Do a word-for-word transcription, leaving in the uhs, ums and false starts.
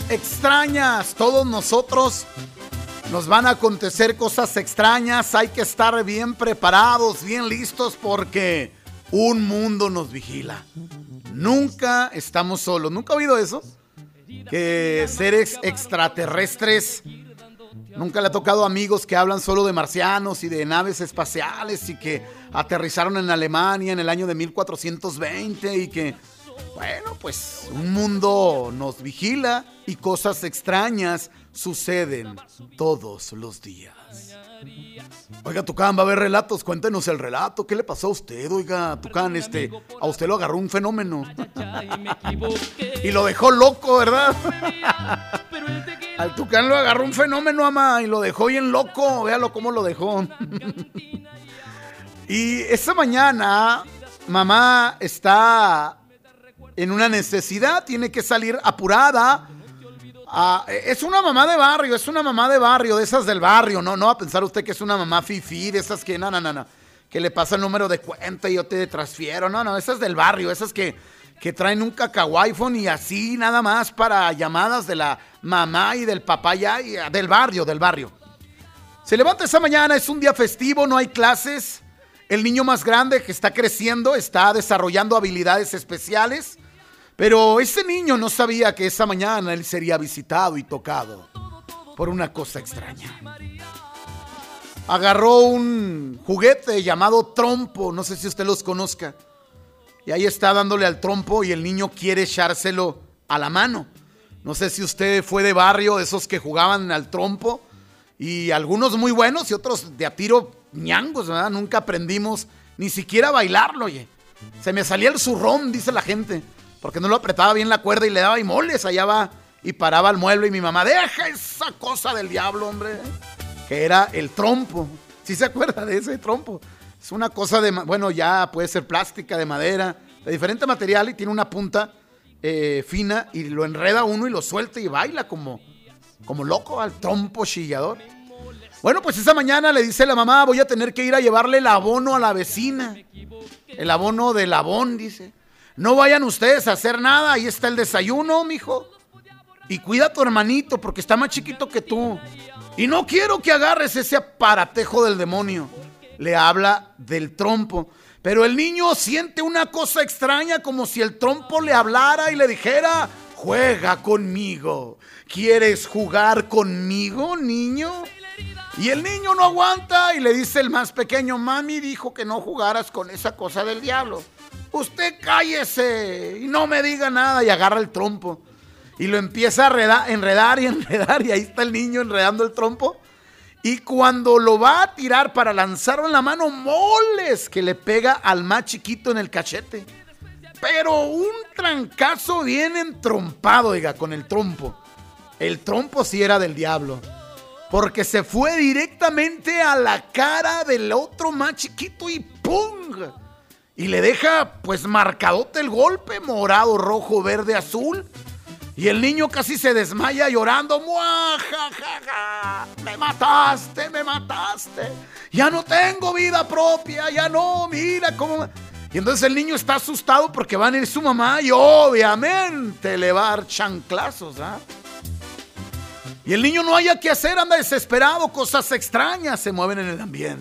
extrañas. Todos nosotros nos van a acontecer cosas extrañas. Hay que estar bien preparados, bien listos, porque un mundo nos vigila. Nunca estamos solos. ¿Nunca ha oído eso? Que seres extraterrestres. Nunca le ha tocado amigos que hablan solo de marcianos y de naves espaciales y que aterrizaron en Alemania en el año de mil cuatrocientos veinte y que, bueno, pues un mundo nos vigila y cosas extrañas suceden todos los días. Oiga, Tucán, va a haber relatos, cuéntenos el relato. ¿Qué le pasó a usted? Oiga, Tucán, este, a usted lo agarró un fenómeno y lo dejó loco, ¿verdad? Al Tucán lo agarró un fenómeno, ama, y lo dejó bien loco. Véalo cómo lo dejó. Y esta mañana, mamá está en una necesidad, tiene que salir apurada. Ah, es una mamá de barrio, es una mamá de barrio, de esas del barrio, no, no va a pensar usted que es una mamá fifí, de esas que, no, no, no, no, que le pasa el número de cuenta y yo te transfiero, no, no, esas del barrio, esas que, que traen un cacahuayphone y así nada más para llamadas de la mamá y del papá ya, y del barrio, del barrio. Se levanta esa mañana, es un día festivo, no hay clases, el niño más grande que está creciendo está desarrollando habilidades especiales. Pero ese niño no sabía que esa mañana él sería visitado y tocado por una cosa extraña. Agarró un juguete llamado trompo, no sé si usted los conozca. Y ahí está dándole al trompo y el niño quiere echárselo a la mano. No sé si usted fue de barrio, esos que jugaban al trompo. Y algunos muy buenos y otros de a tiro ñangos, ¿verdad? Nunca aprendimos ni siquiera a bailarlo, oye. Se me salía el zurrón, dice la gente. Porque no lo apretaba bien la cuerda y le daba y moles, allá va y paraba el mueble y mi mamá, deja esa cosa del diablo, hombre, que era el trompo. ¿Sí se acuerda de ese trompo? Es una cosa de, bueno, ya puede ser plástica, de madera, de diferente material y tiene una punta eh, fina y lo enreda uno y lo suelta y baila como, como loco al trompo chillador. Bueno, pues esa mañana le dice la mamá, voy a tener que ir a llevarle el abono a la vecina. El abono del abón, dice. No vayan ustedes a hacer nada, ahí está el desayuno, mijo. Y cuida a tu hermanito porque está más chiquito que tú. Y no quiero que agarres ese aparatejo del demonio. Le habla del trompo. Pero el niño siente una cosa extraña, como si el trompo le hablara y le dijera, juega conmigo. ¿Quieres jugar conmigo, niño? Y el niño no aguanta y le dice el más pequeño, mami dijo que no jugaras con esa cosa del diablo. Usted cállese y no me diga nada, y agarra el trompo y lo empieza a enredar, enredar y enredar y ahí está el niño enredando el trompo y cuando lo va a tirar para lanzarlo en la mano, moles que le pega al más chiquito en el cachete, pero un trancazo bien entrompado, oiga, con el trompo. El trompo sí era del diablo porque se fue directamente a la cara del otro más chiquito y ¡pum! Y le deja pues marcadote el golpe, morado, rojo, verde, azul. Y el niño casi se desmaya llorando. ¡Muajajaja! ¡Me mataste, me mataste! Ya no tengo vida propia, ya no, mira cómo... Y entonces el niño está asustado porque va a ir su mamá y obviamente le va a dar chanclazos, ¿ah? Y el niño no haya qué hacer, anda desesperado, cosas extrañas se mueven en el ambiente.